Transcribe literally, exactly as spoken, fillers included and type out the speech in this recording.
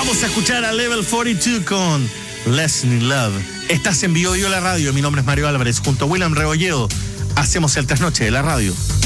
Vamos a escuchar a Level cuarenta y dos con Lesson Love. Estás en Bio Bio la radio. Mi nombre es Mario Álvarez. Junto a William Rebolledo hacemos el trasnoche de la radio.